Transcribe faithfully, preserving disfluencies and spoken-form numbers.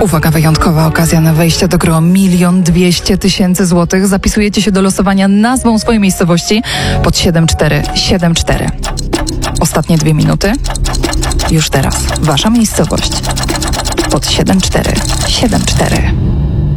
Uwaga, wyjątkowa okazja na wejście do gry o milion dwieście tysięcy złotych. Zapisujecie się do losowania nazwą swojej miejscowości pod siedem cztery siedem cztery. Ostatnie dwie minuty. Już teraz wasza miejscowość pod siedem cztery siedem cztery.